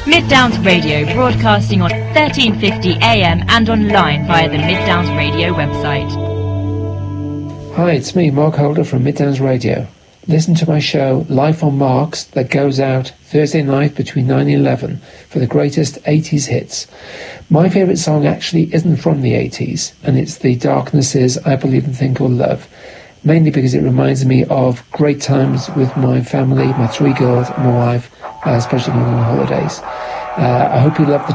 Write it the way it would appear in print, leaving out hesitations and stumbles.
Mid-Downs Radio, broadcasting on 1350 AM and online via the Mid-Downs Radio website. Hi, it's me, Mark Holder from Mid-Downs Radio. Listen to my show, Life on Marks, that goes out Thursday night between 9 and 11 for the greatest 80s hits. My favourite song actually isn't from the 80s, and it's The Darkness's I Believe in a Thing Called Love, mainly because it reminds me of great times with my family, my 3 girls and my wife, especially when on holidays. I hope you love the